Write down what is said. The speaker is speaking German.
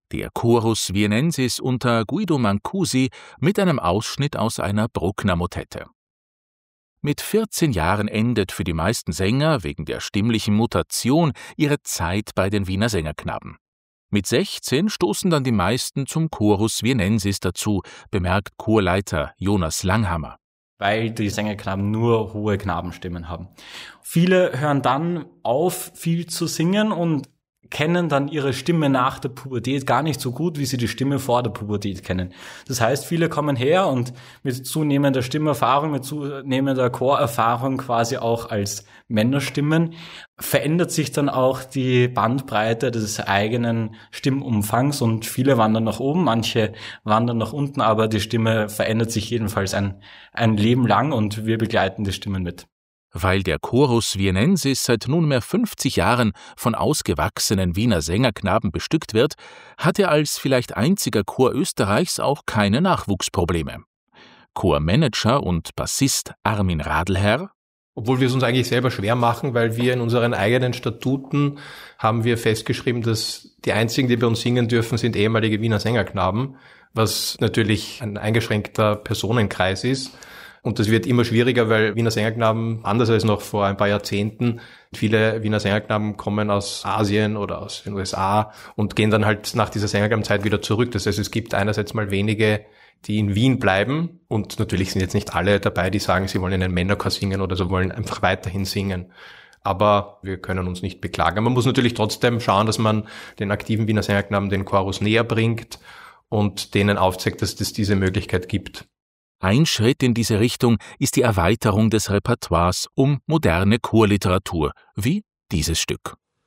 Der Chorus Vienensis unter Guido Mancusi mit einem Ausschnitt aus einer Bruckner-Motette. Mit 14 Jahren endet für die meisten Sänger wegen der stimmlichen Mutation ihre Zeit bei den Wiener Sängerknaben. Mit 16 stoßen dann die meisten zum Chorus Vienensis dazu, bemerkt Chorleiter Jonas Langhammer. Weil die Sängerknaben nur hohe Knabenstimmen haben. Viele hören dann auf, viel zu singen und kennen dann ihre Stimme nach der Pubertät gar nicht so gut, wie sie die Stimme vor der Pubertät kennen. Das heißt, viele kommen her und mit zunehmender Stimmerfahrung, mit zunehmender Chorerfahrung quasi auch als Männerstimmen, verändert sich dann auch die Bandbreite des eigenen Stimmumfangs und viele wandern nach oben, manche wandern nach unten, aber die Stimme verändert sich jedenfalls ein Leben lang und wir begleiten die Stimmen mit. Weil der Chorus Vienensis seit nunmehr 50 Jahren von ausgewachsenen Wiener Sängerknaben bestückt wird, hat er als vielleicht einziger Chor Österreichs auch keine Nachwuchsprobleme. Chormanager und Bassist Armin Radlherr: Obwohl wir es uns eigentlich selber schwer machen, weil wir in unseren eigenen Statuten haben wir festgeschrieben, dass die einzigen, die bei uns singen dürfen, sind ehemalige Wiener Sängerknaben, was natürlich ein eingeschränkter Personenkreis ist. Und das wird immer schwieriger, weil Wiener Sängerknaben, anders als noch vor ein paar Jahrzehnten, viele Wiener Sängerknaben kommen aus Asien oder aus den USA und gehen dann halt nach dieser Sängerknabenzeit wieder zurück. Das heißt, es gibt einerseits mal wenige, die in Wien bleiben, und natürlich sind jetzt nicht alle dabei, die sagen, sie wollen in einem Männerchor singen oder so, wollen einfach weiterhin singen. Aber wir können uns nicht beklagen. Man muss natürlich trotzdem schauen, dass man den aktiven Wiener Sängerknaben den Chorus näher bringt und denen aufzeigt, dass es diese Möglichkeit gibt. Ein Schritt in diese Richtung ist die Erweiterung des Repertoires um moderne Chorliteratur, wie dieses Stück.